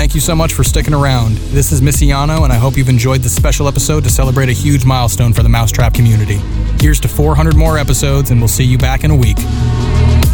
thank you so much for sticking around. This is Missiano, and I hope you've enjoyed this special episode to celebrate a huge milestone for the Mousetrap community. Here's to 400 more episodes, and we'll see you back in a week.